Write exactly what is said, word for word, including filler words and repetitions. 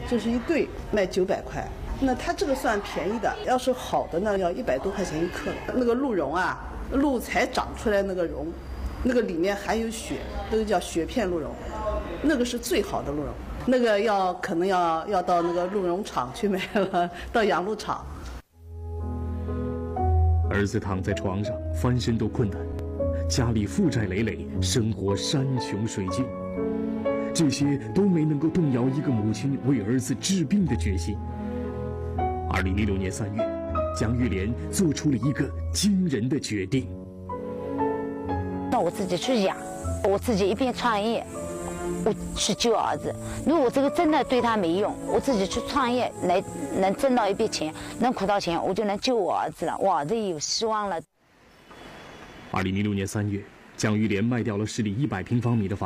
这是一对卖九百块，那它这个算便宜的，要是好的呢，要一百多块钱一克。那个鹿茸啊，鹿才长出来那个茸，那个里面含有血，那个叫血片鹿茸，那个是最好的鹿茸。那个要可能要要到那个鹿茸厂去买了，到养鹿场。 儿子躺在床上，翻身都困难，家里负债累累，生活山穷水尽，这些都没能够动摇一个母亲为儿子治病的决心。二零零六年三月，蒋玉莲做出了一个惊人的决定。 那我自己去养，我自己一边创业，我去救儿子。如果这个真的对他没用，我自己去创业来能挣到一笔钱，能苦到钱，我就能救我儿子了，我儿子也有希望了。 二零零六年三月，蒋玉莲卖掉了市里一百平方米的房